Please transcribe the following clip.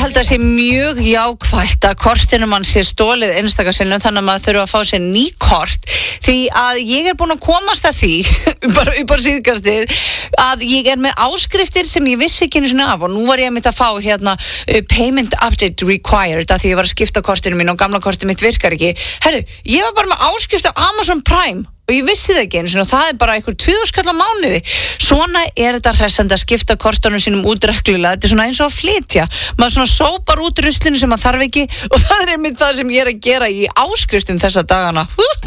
held að sé mjög jákvætt að kortinu mann sé stólið einstakarsinn þannig að maður þurfa að fá sér ný kort því að ég búin að komast að því bara upp á síðkastið að ég með áskriftir sem ég vissi ekki einu sinni af og nú var ég að fá hérna payment update required að því ég var að skipta kortinu mín og gamla kortið mitt virkar ekki. Herru, ég var bara með áskrift af Amazon Prime og ég vissi það ekki einu sinni og það bara einhver 2.000 kall á mánuði. Svona þetta hressandi að skipta kortunum sínum út reglulega. Þetta svona eins og að flytja. Maður svona sópar út ruslinu sem maður þarf ekki og það einmitt það sem ég að gera í áskriftum þessa dagana.